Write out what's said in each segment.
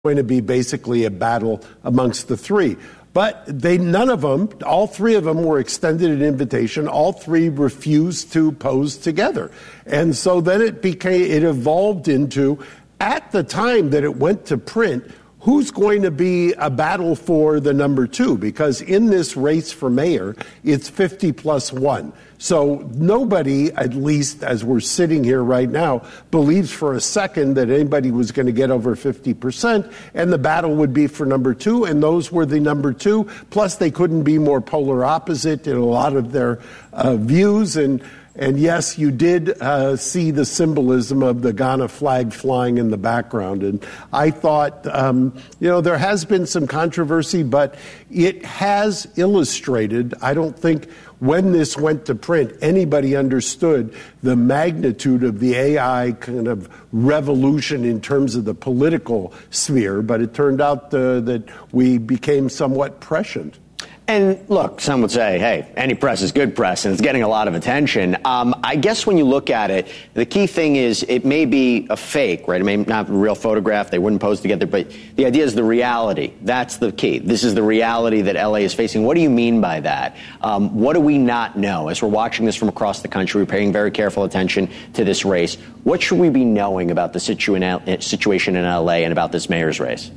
going to be basically a battle amongst the three. But none of them, all three of them were extended an invitation. All three refused to pose together. And so then it evolved into, at the time that it went to print, who's going to be a battle for the number two? Because in this race for mayor, it's 50+1. So nobody, at least as we're sitting here right now, believes for a second that anybody was going to get over 50%, and the battle would be for number two, and those were the number two. Plus, they couldn't be more polar opposite in a lot of their views. And yes, you did see the symbolism of the Ghana flag flying in the background. And I thought, there has been some controversy, but it has illustrated, I don't think when this went to print, anybody understood the magnitude of the AI kind of revolution in terms of the political sphere. But it turned out that we became somewhat prescient. And look, some would say, hey, any press is good press, and it's getting a lot of attention. I guess when you look at it, the key thing is it may be a fake, right? It may not be a real photograph. They wouldn't pose together. But the idea is the reality. That's the key. This is the reality that LA is facing. What do you mean by that? What do we not know? As we're watching this from across the country, we're paying very careful attention to this race. What should we be knowing about the situation in LA and about this mayor's race?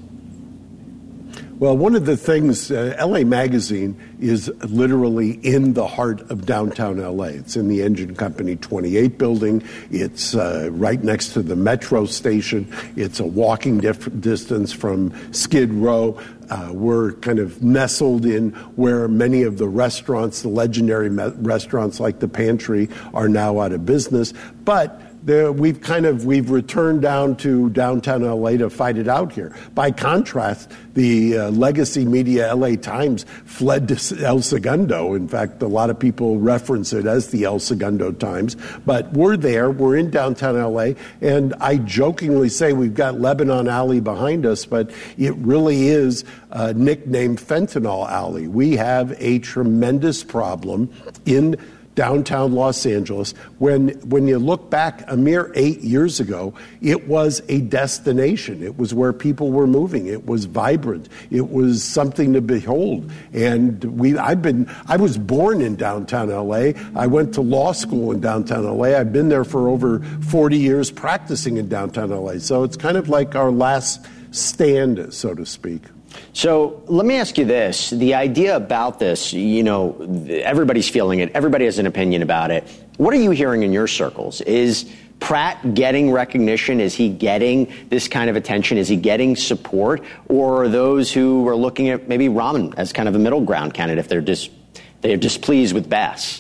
Well, one of the things, LA Magazine is literally in the heart of downtown LA. It's in the Engine Company 28 building. It's right next to the metro station. It's a walking distance from Skid Row. We're kind of nestled in where many of the restaurants, the legendary restaurants like the Pantry, are now out of business. But we've returned down to downtown LA to fight it out here. By contrast, the legacy media LA Times fled to El Segundo. In fact, a lot of people reference it as the El Segundo Times. But we're there. We're in downtown LA. And I jokingly say we've got Lebanon Alley behind us, but it really is nicknamed Fentanyl Alley. We have a tremendous problem in downtown Los Angeles. When you look back a mere 8 years ago, it was a destination. It was where people were moving. It was vibrant. It was something to behold. And I was born in downtown LA. I went to law school in downtown LA. I've been there for over 40 years practicing in downtown LA. So it's kind of like our last stand, so to speak. So let me ask you this. The idea about this, everybody's feeling it. Everybody has an opinion about it. What are you hearing in your circles? Is Pratt getting recognition? Is he getting this kind of attention? Is he getting support? Or are those who are looking at maybe Rahman as kind of a middle ground candidate if they're displeased with Bass?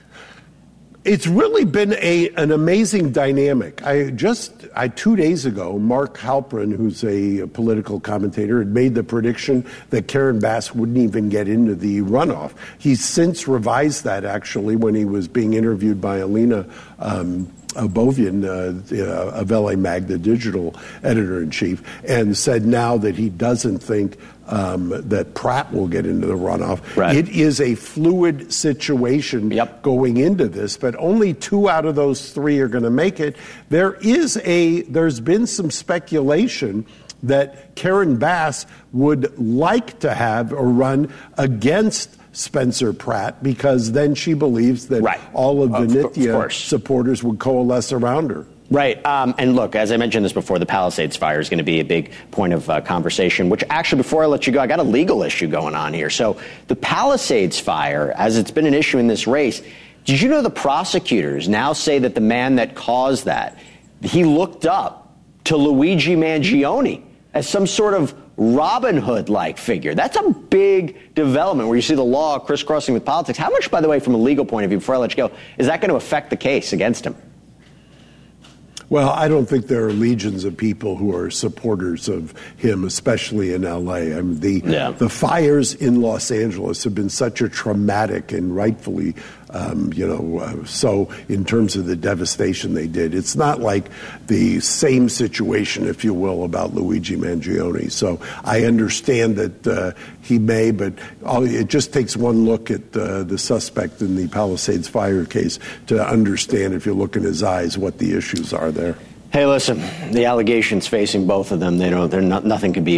It's really been an amazing dynamic. 2 days ago, Mark Halperin, who's a political commentator, had made the prediction that Karen Bass wouldn't even get into the runoff. He's since revised that, actually, when he was being interviewed by Alina Abovian of LA Mag, the digital editor-in-chief, and said now that he doesn't think that Pratt will get into the runoff. Right. It is a fluid situation going into this, but only 2 out of those 3 are going to make it. There's been some speculation that Karen Bass would like to have or run against Spencer Pratt, because then she believes that all of the Nithya supporters would coalesce around her. Right. And look, as I mentioned this before, the Palisades fire is going to be a big point of conversation, which actually, before I let you go, I got a legal issue going on here. So the Palisades fire, as it's been an issue in this race, did you know the prosecutors now say that the man that caused that, he looked up to Luigi Mangione as some sort of Robin Hood-like figure? That's a big development where you see the law crisscrossing with politics. How much, by the way, from a legal point of view, before I let you go, is that going to affect the case against him? Well, I don't think there are legions of people who are supporters of him, especially in L.A. I mean, the fires in Los Angeles have been such a traumatic and rightfully, so in terms of the devastation they did. It's not like the same situation, if you will, about Luigi Mangione. So I understand that he may, but it just takes one look at the suspect in the Palisades fire case to understand, if you look in his eyes, what the issues are there. Hey, listen, the allegations facing both of them, nothing could be